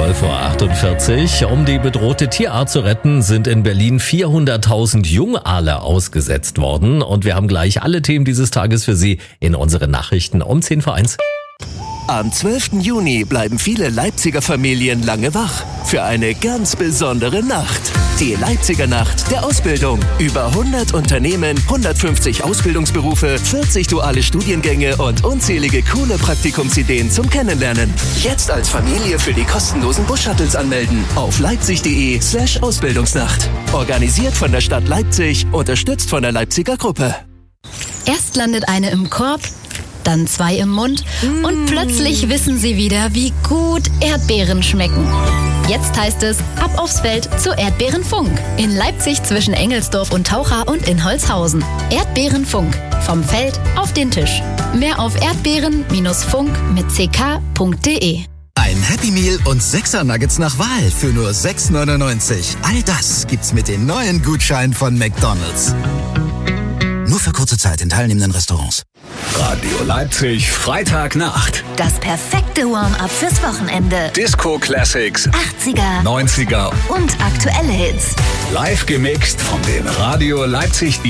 12:48 Uhr. Um die bedrohte Tierart zu retten, sind in Berlin 400.000 Jungaale ausgesetzt worden. Und wir haben gleich alle Themen dieses Tages für Sie in unseren Nachrichten um 10:01 Uhr. Am 12. Juni bleiben viele Leipziger Familien lange wach für eine ganz besondere Nacht. Die Leipziger Nacht der Ausbildung. Über 100 Unternehmen, 150 Ausbildungsberufe, 40 duale Studiengänge und unzählige coole Praktikumsideen zum Kennenlernen. Jetzt als Familie für die kostenlosen Bus-Shuttles anmelden auf leipzig.de/Ausbildungsnacht. Organisiert von der Stadt Leipzig, unterstützt von der Leipziger Gruppe. Erst landet eine im Korb, dann 2 im Mund und plötzlich wissen sie wieder, wie gut Erdbeeren schmecken. Jetzt heißt es, ab aufs Feld zu Erdbeerenfunk. In Leipzig zwischen Engelsdorf und Taucha und in Holzhausen. Erdbeerenfunk. Vom Feld auf den Tisch. Mehr auf erdbeeren-funk mit ck.de. Ein Happy Meal und 6er Nuggets nach Wahl für nur 6,99. All das gibt's mit den neuen Gutscheinen von McDonald's. Nur für kurze Zeit in teilnehmenden Restaurants. Radio Leipzig, Freitagnacht. Das perfekte Warm-up fürs Wochenende. Disco Classics, 80er 90er und aktuelle Hits. live gemixt von den Radio Leipzig